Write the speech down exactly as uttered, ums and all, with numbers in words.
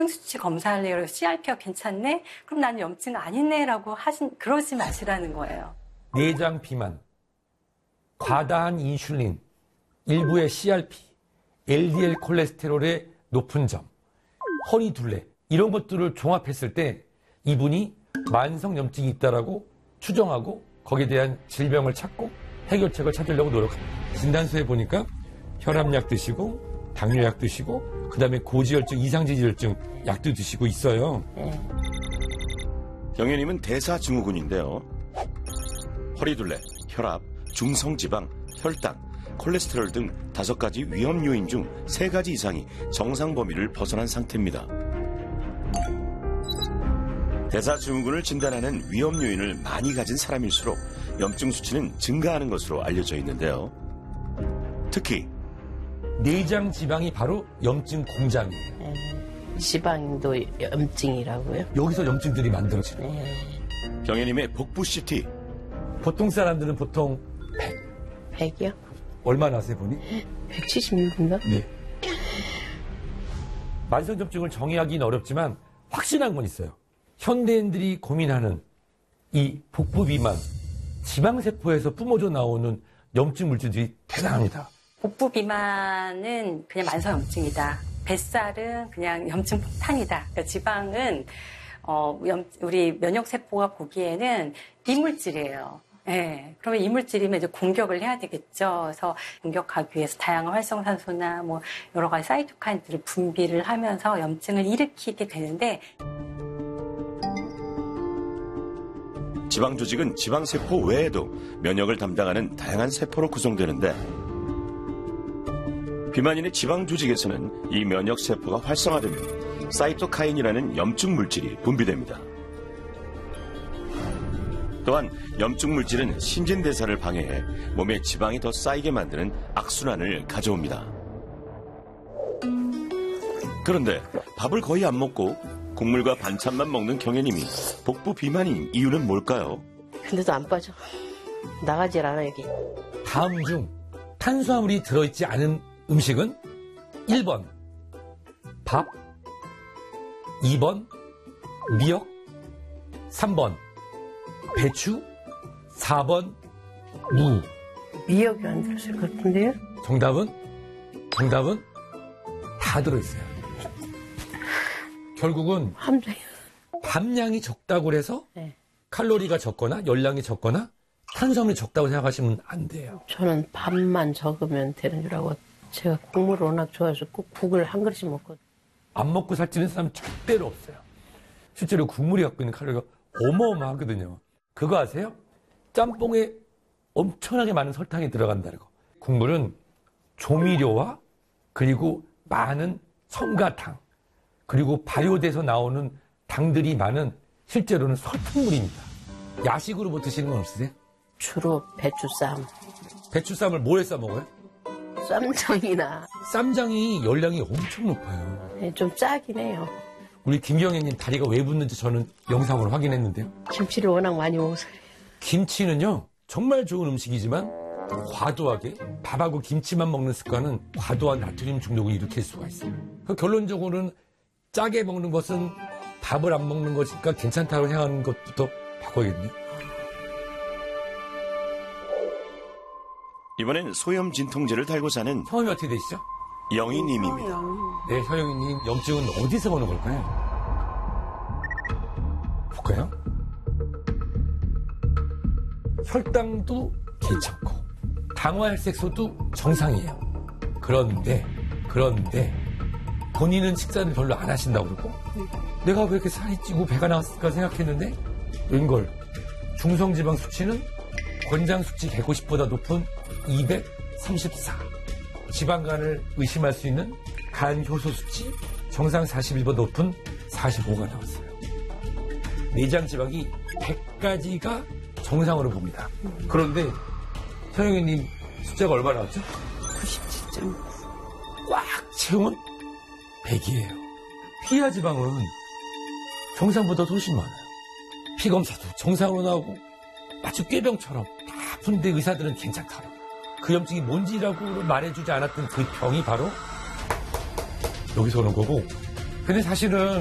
수치 검사하려고 씨알피가 괜찮네? 그럼 나는 염증 아니네라고 하신, 그러지 마시라는 거예요. 내장 비만, 과다한 인슐린, 일부의 씨알피, 엘디엘 콜레스테롤의 높은 점, 허리 둘레 이런 것들을 종합했을 때 이분이 만성 염증이 있다라고 추정하고 거기에 대한 질병을 찾고 해결책을 찾으려고 노력합니다. 진단서에 보니까 혈압약 드시고 당뇨약 드시고 그다음에 고지혈증, 이상지지혈증 약도 드시고 있어요. 네. 경혜님은 대사증후군인데요. 허리둘레, 혈압, 중성지방, 혈당, 콜레스테롤 등 다섯 가지 위험 요인 중 세 가지 이상이 정상 범위를 벗어난 상태입니다. 대사증후군을 진단하는 위험 요인을 많이 가진 사람일수록 염증 수치는 증가하는 것으로 알려져 있는데요. 특히 내장 지방이 바로 염증 공장이에요. 네. 지방도 염증이라고요? 여기서 염증들이 만들어지는 거예요. 네. 경혜님의 복부 씨티. 보통 사람들은 보통 백. 백이요? 얼마나 하세요, 보니? 백칠십육인가? 네. 만성염증을 정의하기는 어렵지만 확실한 건 있어요. 현대인들이 고민하는 이 복부 비만, 지방세포에서 뿜어져 나오는 염증 물질들이 대단합니다. 복부 비만은 그냥 만성염증이다. 뱃살은 그냥 염증 폭탄이다. 그러니까 지방은 어, 염, 우리 면역세포가 보기에는 이물질이에요. 예. 그러면 이물질이면 이제 공격을 해야 되겠죠. 그래서 공격하기 위해서 다양한 활성산소나 뭐 여러 가지 사이토카인들을 분비를 하면서 염증을 일으키게 되는데, 지방 조직은 지방세포 외에도 면역을 담당하는 다양한 세포로 구성되는데, 비만인의 지방 조직에서는 이 면역세포가 활성화되면 사이토카인이라는 염증 물질이 분비됩니다. 또한 염증 물질은 신진대사를 방해해 몸에 지방이 더 쌓이게 만드는 악순환을 가져옵니다. 그런데 밥을 거의 안 먹고 국물과 반찬만 먹는 경혜님이 복부 비만인 이유는 뭘까요? 근데도 안 빠져. 나가질 않아, 여기. 다음 중 탄수화물이 들어있지 않은 음식은 일 번 밥, 이 번 미역, 삼 번 배추, 사 번 무. 미역이 안 들었을 것 같은데요? 정답은? 정답은 다 들어있어요. 결국은 함정이. 밥량이 적다고 해서 네. 칼로리가 적거나 열량이 적거나 탄수화물이 적다고 생각하시면 안 돼요. 저는 밥만 적으면 되는 줄 알고 제가 국물을 워낙 좋아해서 꼭 국을 한 그릇씩 먹거든요. 안 먹고 살찌는 사람 절대로 없어요. 실제로 국물이 갖고 있는 칼로리가 어마어마하거든요. 그거 아세요? 짬뽕에 엄청나게 많은 설탕이 들어간다는 거. 국물은 조미료와 그리고 많은 첨가당 그리고 발효돼서 나오는 당들이 많은 실제로는 설탕물입니다. 야식으로 뭐 드시는 건 없으세요? 주로 배추쌈. 배추쌈을 뭐에 싸 먹어요? 쌈장이나. 쌈장이 열량이 엄청 높아요. 네, 좀 짜긴 해요. 우리 김경애님 다리가 왜 붓는지 저는 영상으로 확인했는데요. 김치를 워낙 많이 먹어서. 김치는요 정말 좋은 음식이지만 과도하게 밥하고 김치만 먹는 습관은 과도한 나트륨 중독을 일으킬 수가 있어요. 그 결론적으로는 짜게 먹는 것은 밥을 안 먹는 것이니까 괜찮다고 생각하는 것부터 바꿔야겠네요. 이번엔 소염 진통제를 달고 사는 성함이 어떻게 되시죠? 영희님입니다. 네, 서영희님 염증은 어디서 오는 걸까요? 볼까요? 혈당도 괜찮고 당화혈색소도 정상이에요. 그런데 그런데 본인은 식사를 별로 안 하신다고 그러고 내가 왜 이렇게 살이 찌고 배가 나왔을까 생각했는데 웬걸 중성지방 수치는 권장 수치 백오십보다 높은 이백삼십사, 지방간을 의심할 수 있는 간 효소 수치 정상 사십일보다 높은 사십오가 나왔어요. 내장 지방이 백 가지가 정상으로 봅니다. 그런데 서영희님 숫자가 얼마 나왔죠? 구십칠 점 구. 꽉 채운 백이에요. 피하 지방은 정상보다 훨씬 많아요. 피 검사도 정상으로 나오고 마치 꾀병처럼 다 아픈데 의사들은 괜찮더라고요. 그 염증이 뭔지라고 말해주지 않았던 그 병이 바로 여기서 오는 거고 근데 사실은